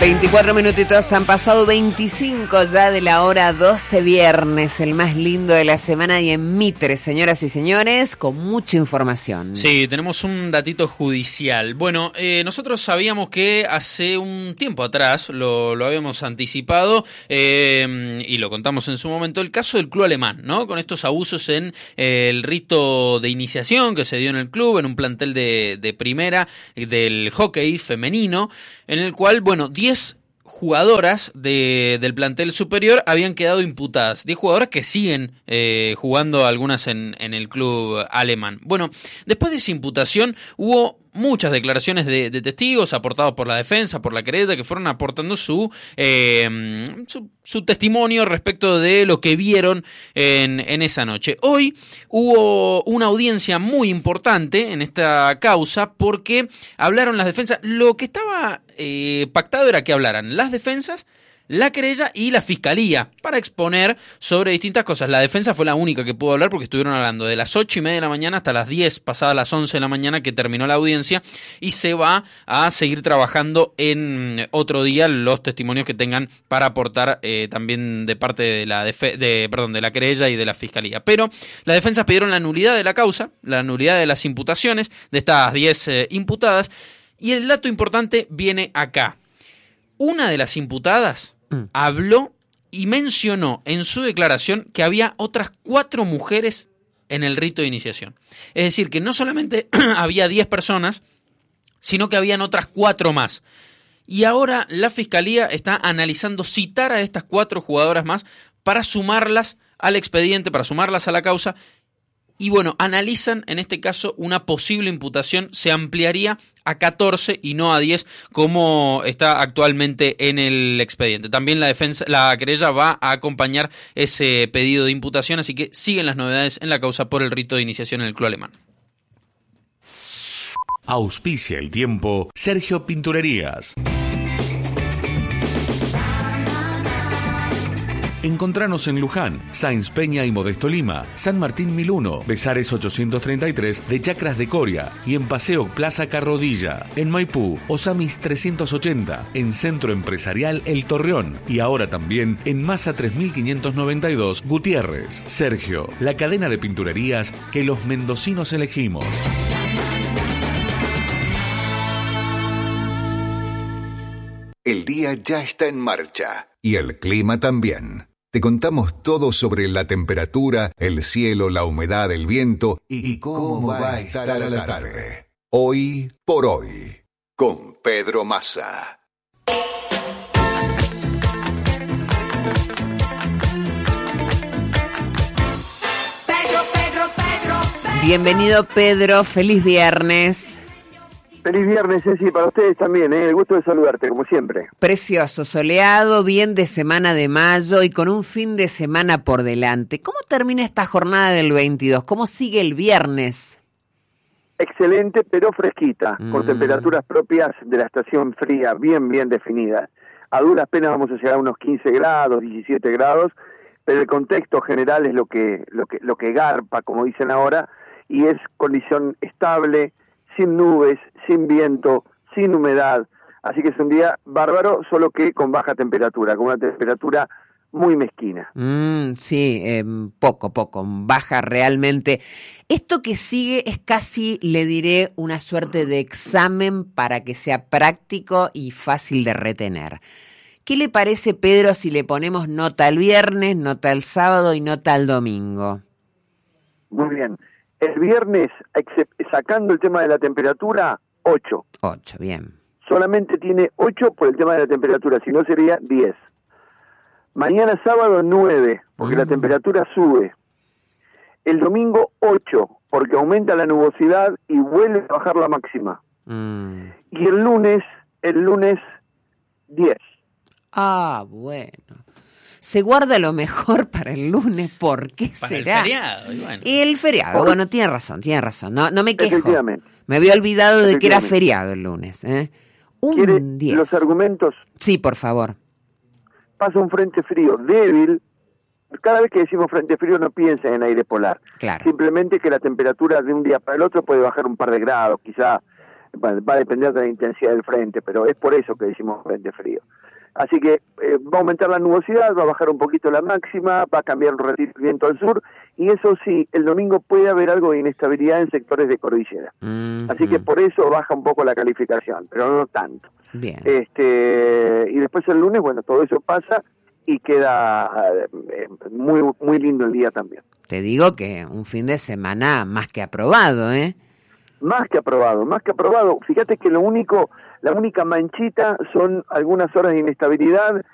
24 minutitos han pasado, 25 ya de la hora 12, viernes, el más lindo de la semana y en Mitre, señoras y señores, con mucha información. Sí, tenemos un datito judicial. Bueno, nosotros sabíamos que hace un tiempo atrás, lo habíamos anticipado y lo contamos en su momento, el caso del Club Alemán, ¿no? Con estos abusos en el rito de iniciación que se dio en el club, en un plantel de primera del hockey femenino, en el cual, bueno, 10 jugadoras del plantel superior habían quedado imputadas. 10 jugadoras que siguen jugando, algunas en el club alemán. Bueno, después de esa imputación hubo muchas declaraciones de testigos aportados por la defensa, por la querella, que fueron aportando su testimonio respecto de lo que vieron en esa noche. Hoy hubo una audiencia muy importante en esta causa porque hablaron las defensas. Lo que estaba pactado era que hablaran las defensas, la querella y la fiscalía para exponer sobre distintas cosas. La defensa fue la única que pudo hablar porque estuvieron hablando de las 8:30 de la mañana hasta las 10, pasadas las 11 de la mañana que terminó la audiencia, y se va a seguir trabajando en otro día los testimonios que tengan para aportar también de parte de la querella y de la fiscalía. Pero las defensas pidieron la nulidad de la causa, la nulidad de las imputaciones de estas 10 imputadas, y el dato importante viene acá. Una de las imputadas habló y mencionó en su declaración que había otras 4 mujeres en el rito de iniciación. Es decir, que no solamente había 10 personas, sino que habían otras 4 más. Y ahora la Fiscalía está analizando citar a estas 4 jugadoras más para sumarlas al expediente, para sumarlas a la causa. Y bueno, analizan en este caso una posible imputación, se ampliaría a 14 y no a 10 como está actualmente en el expediente. También la querella va a acompañar ese pedido de imputación, así que siguen las novedades en la causa por el rito de iniciación en el Club Alemán. Auspicia el tiempo Sergio Pinturerías. Encontranos en Luján, Sáenz Peña y Modesto Lima, San Martín 1001, Besares 833 de Chacras de Coria y en Paseo Plaza Carrodilla. En Maipú, Osamis 380, en Centro Empresarial El Torreón y ahora también en Masa 3592 Gutiérrez. Sergio, la cadena de pinturerías que los mendocinos elegimos. El día ya está en marcha y el clima también. Te contamos todo sobre la temperatura, el cielo, la humedad, el viento y cómo va a estar a la tarde. Hoy por hoy, con Pedro Massa. Bienvenido, Pedro, feliz viernes. Feliz viernes, Ceci, para ustedes también, el gusto de saludarte, como siempre. Precioso, soleado, bien de semana de mayo y con un fin de semana por delante. ¿Cómo termina esta jornada del 22? ¿Cómo sigue el viernes? Excelente, pero fresquita, con temperaturas propias de la estación fría, bien definidas. A duras penas vamos a llegar a unos 15 grados, 17 grados, pero el contexto general es lo que garpa, como dicen ahora, y es condición estable, sin nubes, sin viento, sin humedad, así que es un día bárbaro, solo que con baja temperatura, con una temperatura muy mezquina. Sí, poco, baja realmente. Esto que sigue es casi, le diré, una suerte de examen para que sea práctico y fácil de retener. ¿Qué le parece, Pedro, si le ponemos nota el viernes, nota el sábado y nota el domingo? Muy bien. El viernes, sacando el tema de la temperatura, 8. 8, bien. Solamente tiene 8 por el tema de la temperatura, si no sería 10. Mañana sábado 9, porque la temperatura sube. El domingo 8, porque aumenta la nubosidad y vuelve a bajar la máxima. Y el lunes 10. Ah, bueno. Se guarda lo mejor para el lunes, ¿por qué para será? El feriado. Bueno. El feriado, bueno, tiene razón. No me quejo. Efectivamente. Me había olvidado de que era feriado el lunes. Un 10. ¿Los argumentos? Sí, por favor. Pasa un frente frío débil. Cada vez que decimos frente frío no piensen en aire polar. Claro. Simplemente que la temperatura de un día para el otro puede bajar un par de grados, quizá va a depender de la intensidad del frente, pero es por eso que decimos frente frío. Así que va a aumentar la nubosidad, va a bajar un poquito la máxima, va a cambiar un ratito el viento al sur, y eso sí, el domingo puede haber algo de inestabilidad en sectores de cordillera. Así que por eso baja un poco la calificación, pero no tanto. Bien. Y después el lunes, bueno, todo eso pasa y queda muy, muy lindo el día también. Te digo que un fin de semana más que aprobado, ¿eh? Más que aprobado, más que aprobado. Fíjate que la única manchita son algunas horas de inestabilidad